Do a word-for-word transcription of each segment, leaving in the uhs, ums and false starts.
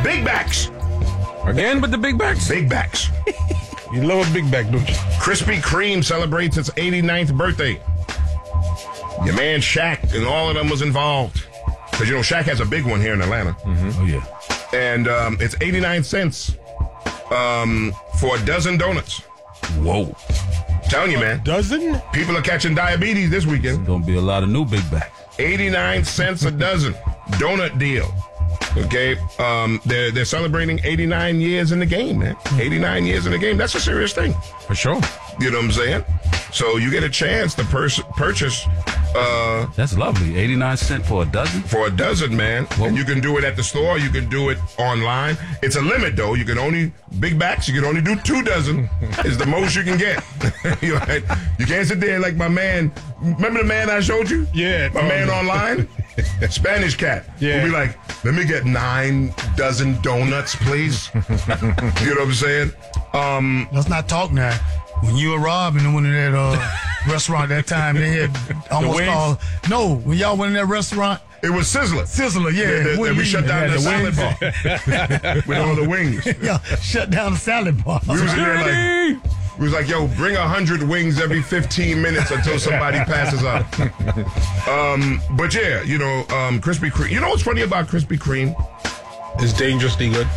Big backs. Again with the big backs? Big backs. You love a big back, don't you? Krispy Kreme celebrates its eighty-ninth birthday. Your man Shaq and all of them was involved. Because, you know, Shaq has a big one here in Atlanta. Mm-hmm. Oh, yeah. And um, it's eighty-nine cents um, for a dozen donuts. Whoa. Telling you, man. Dozen? People are catching diabetes this weekend. Gonna be a lot of new big backs. eighty-nine cents a dozen. Donut deal. Okay? Um, they're, they're celebrating eighty-nine years in the game, man. eighty-nine years in the game. That's a serious thing. For sure. You know what I'm saying? So you get a chance to pers- purchase uh, That's lovely. eighty-nine cents for a dozen? for a dozen, man. And you can do it at the store. You can do it online. It's a limit, though. You can only, big backs, you can only do two dozen is the most you can get. you, right? You can't sit there like my man. Remember the man I showed you? Yeah. My man online? Spanish cat. Yeah. Will be like, let me get nine dozen donuts, please. You know what I'm saying? Um, Let's not talk now. When you and Rob and went in that uh, restaurant that time, they had almost wings? called. No, when y'all went in that restaurant, it was Sizzler. Sizzler, yeah. Yeah, the- What and do we you shut mean? down Had the salad wings? bar with all the wings. Yeah, shut down the salad bar. We was in there like, we was like, yo, bring a hundred wings every fifteen minutes until somebody passes out. um, but yeah, you know, um, Krispy Kreme. You know what's funny about Krispy Kreme? It's dangerously good.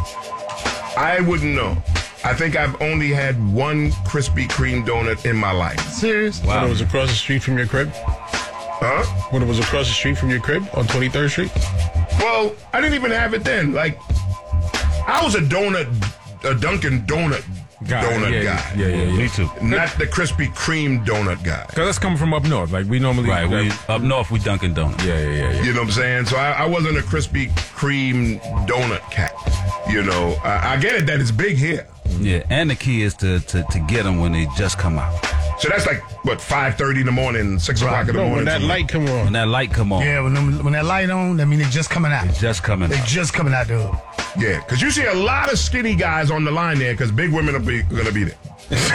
I wouldn't know. I think I've only had one Krispy Kreme donut in my life. Serious? When it was across the street from your crib? Huh? When it was across the street from your crib on twenty-third Street? Well, I didn't even have it then. Like, I was a donut, a Dunkin' Donut Guy, donut yeah, guy. Yeah, yeah, yeah. Me too. Not the Krispy Kreme donut guy. Because that's coming from up north. Like, we normally... Right, we, like, up north, we Dunkin' Donuts. yeah, yeah, yeah, yeah. You know what I'm saying? So I, I wasn't a Krispy Kreme donut cat. You know, I, I get it that it's big here. Yeah, and the key is to, to, to get them when they just come out. So that's like, what, five thirty in the morning, six o'clock in the No, morning? when that something. light come on. When that light come on, Yeah, when them, when that light on, that mean they just coming out. just coming They out. just coming out the hood. Yeah, because you see a lot of skinny guys on the line there because big women are going to be there.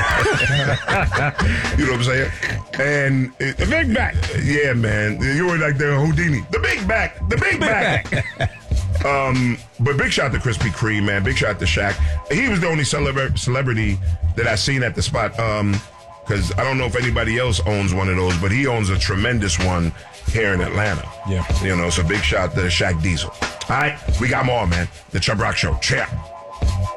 You know what I'm saying? And it, The big back. yeah, man, you were like the Houdini, the big back, the big, back. um, but big shout to Krispy Kreme, man. Big shout to Shaq. He was the only celebra- celebrity that I seen at the spot. Um, because I don't know if anybody else owns one of those, but he owns a tremendous one here in Atlanta. Yeah. You know, so big shout to Shaq Diesel. All right, we got more, man. The Chubb Rock Show. Cheer.